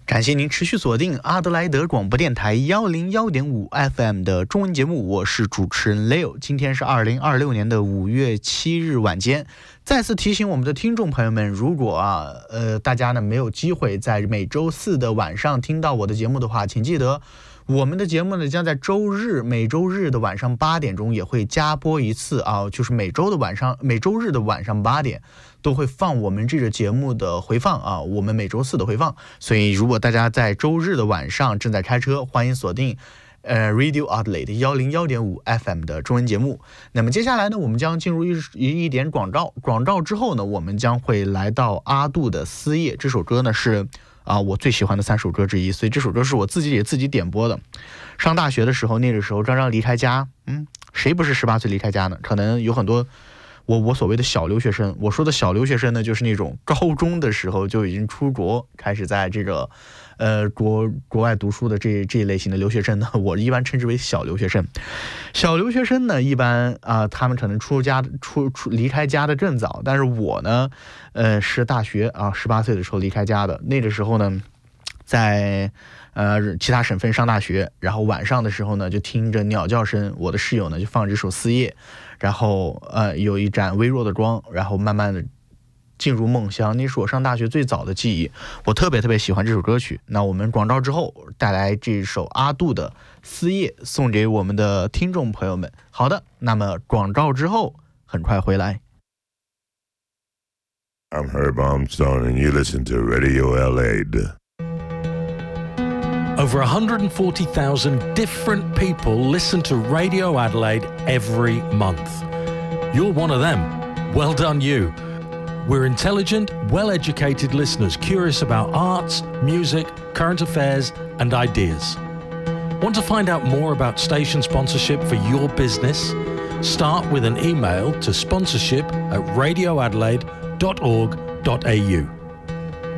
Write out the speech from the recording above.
感谢您持续锁定阿德莱德广播电台101.5 FM 的中文节目，我是主持人 Leo。今天是2026年的5月7日晚间。再次提醒我们的听众朋友们，如果大家呢没有机会在每周四的晚上听到我的节目的话，请记得我们的节目呢将在每周日的晚上8点钟也会加播一次啊，就是每周日的晚上8点都会放我们这个节目的回放啊，我们每周四的回放。所以如果大家在周日的晚上正在开车，欢迎锁定Radio Adelaide 101.5 FM 的中文节目。那么接下来呢，我们将进入一点广告之后呢，我们将会来到阿杜的撕页。这首歌呢是我最喜欢的3首歌之一，所以这首歌是我自己点播的。上大学的时候，那个时候刚刚离开家，谁不是18岁离开家呢？可能有很多我所谓的小留学生。我说的小留学生呢，就是那种高中的时候就已经出国，开始在这个国外读书的这一类型的留学生呢，我一般称之为小留学生。小留学生呢，一般他们可能离开家的更早，但是我呢，是大学18岁的时候离开家的。那个时候呢，在其他省份上大学，然后晚上的时候呢，就听着鸟叫声，我的室友呢就放这首撕页，然后有一盏微弱的光，然后慢慢的进入梦乡。那是我上大学最早的记忆，我特别喜欢这首歌曲。那我们广告之后带来这首阿杜的撕页，送给我们的听众朋友们。好的，那么广告之后很快回来。 I'm Herb Armstrong and you listen to Radio Adelaide. Over 140,000 different people listen to Radio Adelaide every month. You're one of them. Well done you. We're intelligent, well-educated listeners curious about arts, music, current affairs and ideas. Want to find out more about station sponsorship for your business? Start with an email to sponsorship@radioadelaide.org.au.